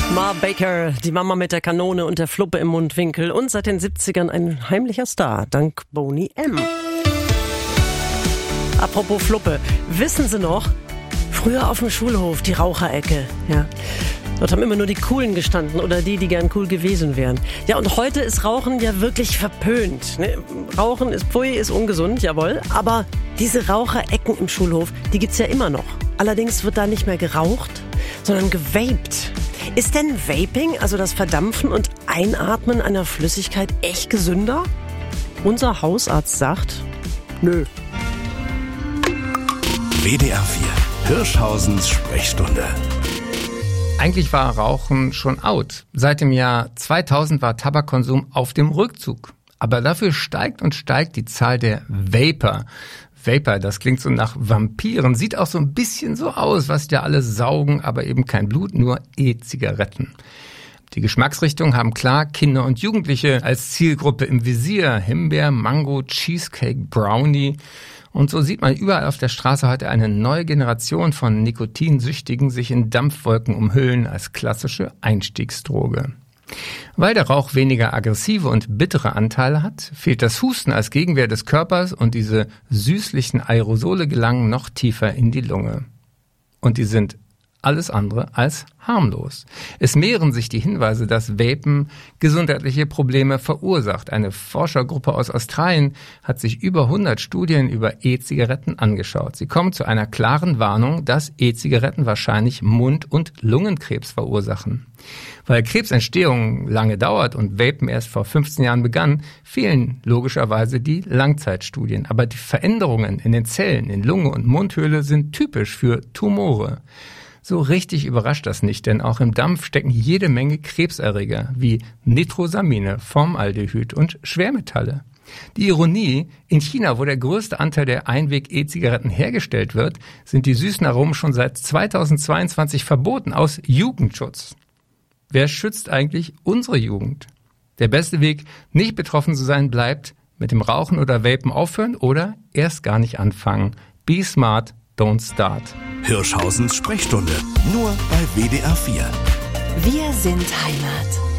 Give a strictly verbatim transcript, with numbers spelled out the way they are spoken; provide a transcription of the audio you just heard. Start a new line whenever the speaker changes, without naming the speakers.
Ma Baker, die Mama mit der Kanone und der Fluppe im Mundwinkel und seit den siebzigern ein heimlicher Star, dank Boney M. Apropos Fluppe, wissen Sie noch, früher auf dem Schulhof, die Raucherecke, ja. Dort haben immer nur die Coolen gestanden oder die, die gern cool gewesen wären. Ja, und heute ist Rauchen ja wirklich verpönt. Ne? Rauchen ist pfui, ist ungesund, jawohl. Aber diese Raucherecken im Schulhof, die gibt's ja immer noch. Allerdings wird da nicht mehr geraucht, sondern gewaped. Ist denn Vaping, also das Verdampfen und Einatmen einer Flüssigkeit, echt gesünder? Unser Hausarzt sagt, nö.
W D R vier, Hirschhausens Sprechstunde.
Eigentlich war Rauchen schon out. Seit dem Jahr zweitausend war Tabakkonsum auf dem Rückzug. Aber dafür steigt und steigt die Zahl der Vapor. Vapor, das klingt so nach Vampiren, sieht auch so ein bisschen so aus, was die alle saugen, aber eben kein Blut, nur E-Zigaretten. Die Geschmacksrichtungen haben klar Kinder und Jugendliche als Zielgruppe im Visier. Himbeer, Mango, Cheesecake, Brownie. Und so sieht man überall auf der Straße heute eine neue Generation von Nikotinsüchtigen sich in Dampfwolken umhüllen als klassische Einstiegsdroge. Weil der Rauch weniger aggressive und bittere Anteile hat, fehlt das Husten als Gegenwehr des Körpers und diese süßlichen Aerosole gelangen noch tiefer in die Lunge. Und die sind alles andere als harmlos. Es mehren sich die Hinweise, dass Vapen gesundheitliche Probleme verursacht. Eine Forschergruppe aus Australien hat sich über hundert Studien über E-Zigaretten angeschaut. Sie kommen zu einer klaren Warnung, dass E-Zigaretten wahrscheinlich Mund- und Lungenkrebs verursachen. Weil Krebsentstehung lange dauert und Vapen erst vor fünfzehn Jahren begann, fehlen logischerweise die Langzeitstudien. Aber die Veränderungen in den Zellen in Lunge und Mundhöhle sind typisch für Tumore. So richtig überrascht das nicht, denn auch im Dampf stecken jede Menge Krebserreger wie Nitrosamine, Formaldehyd und Schwermetalle. Die Ironie, in China, wo der größte Anteil der Einweg-E-Zigaretten hergestellt wird, sind die süßen Aromen schon seit zweitausendzweiundzwanzig verboten aus Jugendschutz. Wer schützt eigentlich unsere Jugend? Der beste Weg, nicht betroffen zu sein, bleibt mit dem Rauchen oder Vapen aufhören oder erst gar nicht anfangen. Be smart, don't start.
Hirschhausens Sprechstunde, nur bei W D R vier.
Wir sind Heimat.